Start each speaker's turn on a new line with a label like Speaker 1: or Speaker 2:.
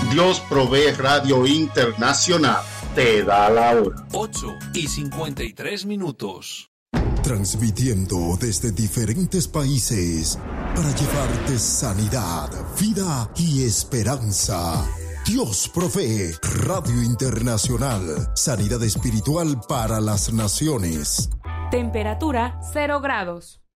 Speaker 1: Dios Provee Radio Internacional te da la hora.
Speaker 2: 8:53.
Speaker 3: Transmitiendo desde diferentes países para llevarte sanidad, vida y esperanza. Dios Provee Radio Internacional. Sanidad espiritual para las naciones.
Speaker 4: Temperatura 0 grados.